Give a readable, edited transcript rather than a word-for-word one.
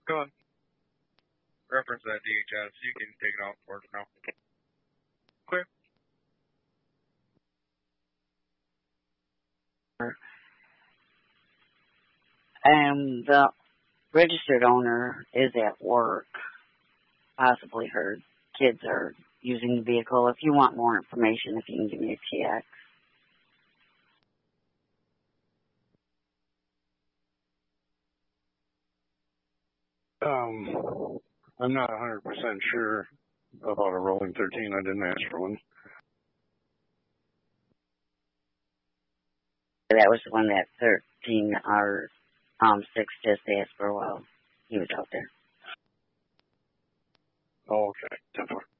Go on. Reference that DHS. You can take it off work now. Clear. And the registered owner is at work. Possibly her kids are using the vehicle. If you want more information, if you can give me a TX. I'm not 100% sure about a rolling 13. I didn't ask for one. That was the one that 13 or 6 just asked for a while. He was out there. Oh, okay. 10-4.